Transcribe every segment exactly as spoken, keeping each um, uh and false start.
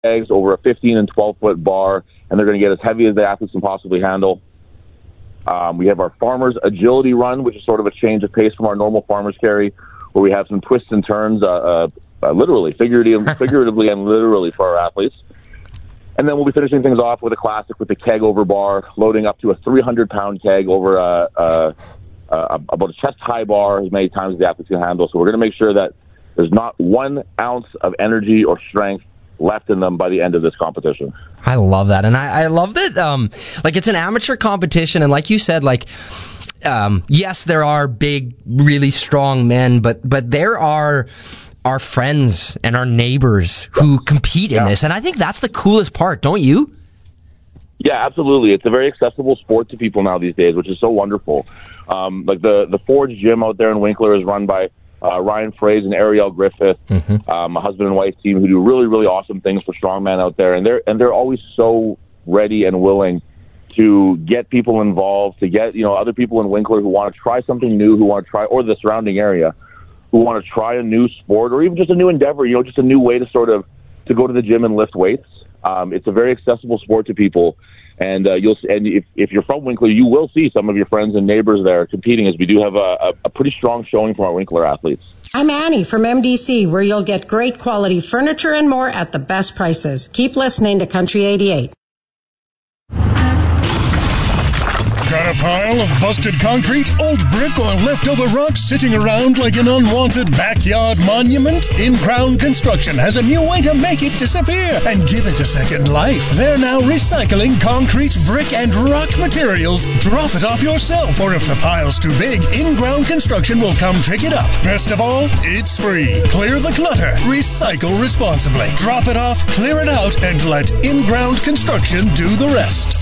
kegs over a fifteen and twelve foot bar, and they're going to get as heavy as the athletes can possibly handle. Um, we have our Farmers Agility Run, which is sort of a change of pace from our normal Farmers Carry, where we have some twists and turns, uh, uh, uh, literally, figuratively, figuratively and literally for our athletes. And then we'll be finishing things off with a classic with the keg over bar, loading up to a three hundred pound keg over a, a, a, about a chest-high bar as many times as the athletes can handle. So we're going to make sure that there's not one ounce of energy or strength left in them by the end of this competition. I love that. And I, I love that, um, like, it's an amateur competition, and like you said, like, um, yes, there are big, really strong men, but but there are our friends and our neighbors who compete in yeah. this, and I think that's the coolest part, don't you? Yeah, absolutely. It's a very accessible sport to people now these days, which is so wonderful. Um, like the, the Forge Gym out there in Winkler is run by Uh, Ryan Fraze and Ariel Griffith, mm-hmm. um, a husband and wife team who do really, really awesome things for strongman out there, and they're and they're always so ready and willing to get people involved, to get you know other people in Winkler who want to try something new, who want to try, or the surrounding area, who want to try a new sport or even just a new endeavor, you know, just a new way to sort of to go to the gym and lift weights. Um, it's a very accessible sport to people. And uh, you'll and if, if you're from Winkler, you will see some of your friends and neighbors there competing, as we do have a, a, a pretty strong showing from our Winkler athletes. I'm Annie from M D C, where you'll get great quality furniture and more at the best prices. Keep listening to Country eighty-eight. Got a pile of busted concrete, old brick, or leftover rocks sitting around like an unwanted backyard monument? In-Ground Construction has a new way to make it disappear and give it a second life. They're now recycling concrete, brick, and rock materials. Drop it off yourself, or if the pile's too big, In-Ground Construction will come pick it up. Best of all, it's free. Clear the clutter. Recycle responsibly. Drop it off, clear it out, and let In-Ground Construction do the rest.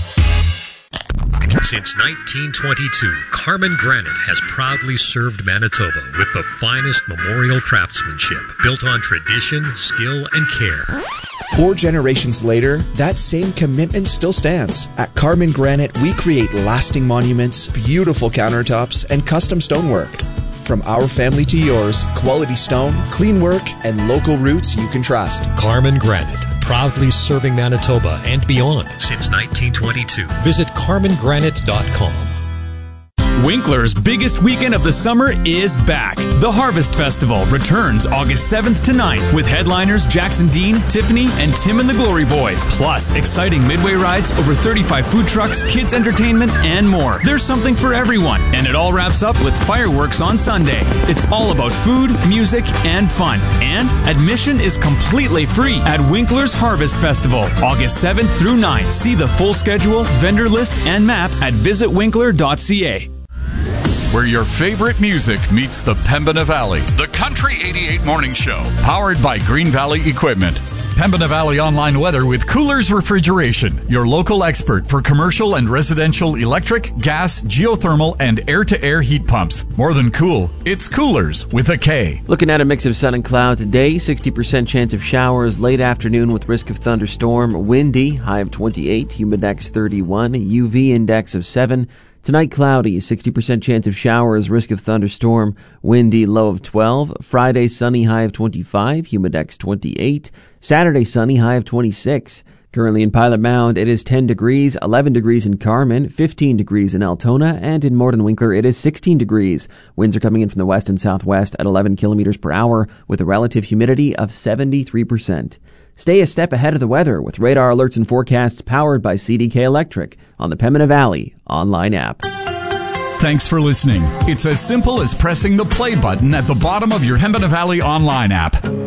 Since nineteen twenty-two, Carmen Granite has proudly served Manitoba with the finest memorial craftsmanship built on tradition, skill, and care. Four generations later, that same commitment still stands. At Carmen Granite, we create lasting monuments, beautiful countertops, and custom stonework. From our family to yours, quality stone, clean work, and local roots you can trust. Carmen Granite, proudly serving Manitoba and beyond since nineteen twenty-two. Visit carmen granite dot com. Winkler's biggest weekend of the summer is back. The Harvest Festival returns August seventh to ninth with headliners Jackson Dean, Tiffany, and Tim and the Glory Boys. Plus, exciting midway rides, over thirty-five food trucks, kids entertainment, and more. There's something for everyone, and it all wraps up with fireworks on Sunday. It's all about food, music, and fun. And admission is completely free at Winkler's Harvest Festival, August seventh through ninth. See the full schedule, vendor list, and map at visit winkler dot c a. Where your favorite music meets the Pembina Valley. The Country eighty-eight Morning Show, powered by Green Valley Equipment. Pembina Valley Online Weather with Coolers Refrigeration, your local expert for commercial and residential electric, gas, geothermal, and air-to-air heat pumps. More than cool, it's Coolers with a K. Looking at a mix of sun and cloud today, sixty percent chance of showers late afternoon with risk of thunderstorm, windy, high of twenty-eight, humidex thirty-one, U V index of seven. Tonight, cloudy, sixty percent chance of showers, risk of thunderstorm, windy, low of twelve. Friday, sunny, high of twenty-five, humidex twenty-eight. Saturday, sunny, high of twenty-six. Currently in Pilot Mound, it is ten degrees, eleven degrees in Carmen, fifteen degrees in Altona, and in Morden Winkler, it is sixteen degrees. Winds are coming in from the west and southwest at eleven kilometers per hour with a relative humidity of seventy-three percent. Stay a step ahead of the weather with radar alerts and forecasts powered by C D K Electric on the Pembina Valley online app. Thanks for listening. It's as simple as pressing the play button at the bottom of your Pembina Valley online app.